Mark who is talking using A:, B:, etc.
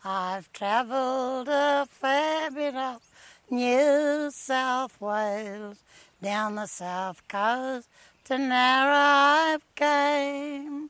A: I've travelled a fair bit up New South Wales, down the south coast to Narrabri came.